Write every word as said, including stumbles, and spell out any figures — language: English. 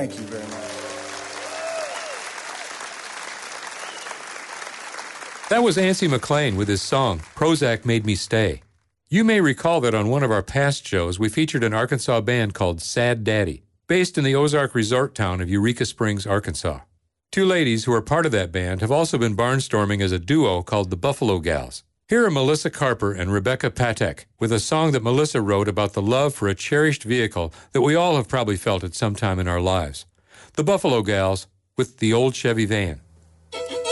Thank you very much. That was Ancy McLean with his song, Prozac Made Me Stay. You may recall that on one of our past shows, we featured an Arkansas band called Sad Daddy, based in the Ozark resort town of Eureka Springs, Arkansas. Two ladies who are part of that band have also been barnstorming as a duo called the Buffalo Gals. Here are Melissa Carper and Rebecca Patek with a song that Melissa wrote about the love for a cherished vehicle that we all have probably felt at some time in our lives. The Buffalo Gals with the old Chevy van.